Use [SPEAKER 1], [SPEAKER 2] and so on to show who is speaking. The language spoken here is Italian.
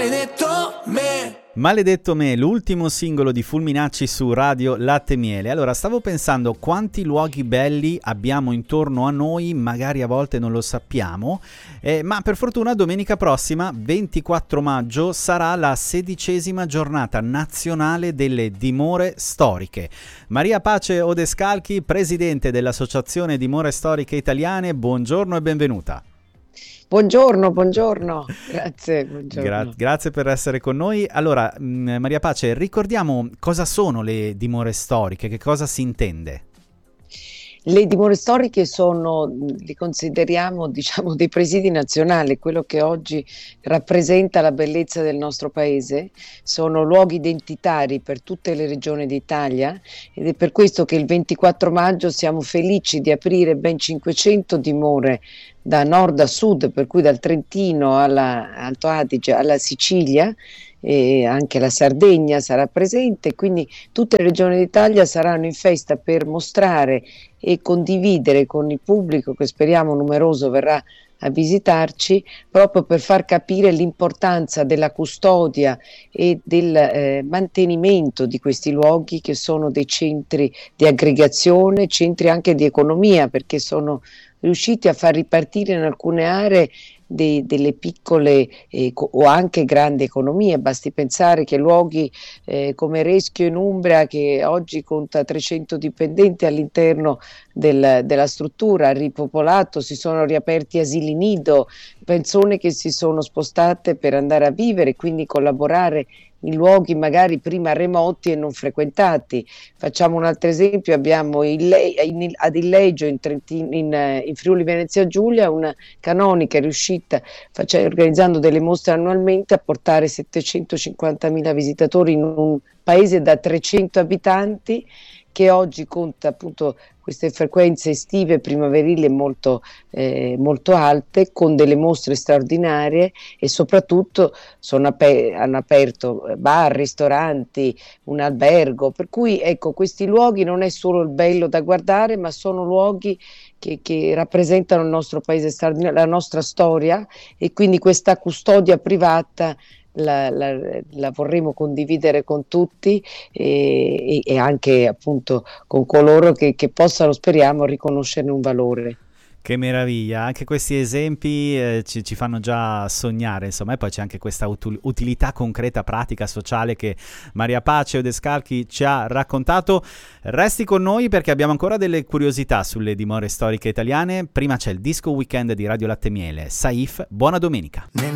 [SPEAKER 1] Maledetto me.
[SPEAKER 2] Maledetto me, l'ultimo singolo di Fulminacci su Radio Latte Miele. Allora, stavo pensando quanti luoghi belli abbiamo intorno a noi, magari a volte non lo sappiamo, ma per fortuna domenica prossima, 24 maggio, sarà la 16ª giornata nazionale delle dimore storiche. Maria Pace Odescalchi, presidente dell'Associazione Dimore Storiche Italiane, buongiorno e benvenuta.
[SPEAKER 3] Buongiorno, grazie. Buongiorno.
[SPEAKER 2] Grazie per essere con noi. Allora, Maria Pace, ricordiamo cosa sono le dimore storiche, che cosa si intende?
[SPEAKER 3] Le dimore storiche li consideriamo, diciamo, dei presidi nazionali, quello che oggi rappresenta la bellezza del nostro paese. Sono luoghi identitari per tutte le regioni d'Italia ed è per questo che il 24 maggio siamo felici di aprire ben 500 dimore da nord a sud, per cui dal Trentino all'Alto Adige alla Sicilia, e anche la Sardegna sarà presente, quindi tutte le regioni d'Italia saranno in festa per mostrare e condividere con il pubblico, che speriamo numeroso verrà a visitarci, proprio per far capire l'importanza della custodia e del mantenimento di questi luoghi, che sono dei centri di aggregazione, centri anche di economia, perché sono riusciti a far ripartire in alcune aree delle piccole o anche grandi economie. Basti pensare che luoghi come Reschio in Umbria, che oggi conta 300 dipendenti all'interno della struttura, ha ripopolato, si sono riaperti asili nido, persone che si sono spostate per andare a vivere, quindi collaborare in luoghi magari prima remoti e non frequentati. Facciamo un altro esempio: abbiamo ad Illeggio in Friuli Venezia Giulia una canonica è riuscita, organizzando delle mostre annualmente, a portare 750.000 visitatori in un paese da 300 abitanti, che oggi conta appunto queste frequenze estive e primaverili molto alte, con delle mostre straordinarie, e soprattutto hanno aperto bar, ristoranti, un albergo, per cui ecco, questi luoghi non è solo il bello da guardare, ma sono luoghi che rappresentano il nostro paese straordinario, la nostra storia, e quindi questa custodia privata la vorremmo condividere con tutti e anche appunto con coloro che possano, speriamo, riconoscerne un valore.
[SPEAKER 2] Che meraviglia, anche questi esempi ci fanno già sognare, insomma, e poi c'è anche questa utilità concreta, pratica, sociale che Maria Pace Odescalchi ci ha raccontato. Resti con noi perché abbiamo ancora delle curiosità sulle dimore storiche italiane. Prima c'è il Disco Weekend di Radio Latte Miele. Saif, buona domenica.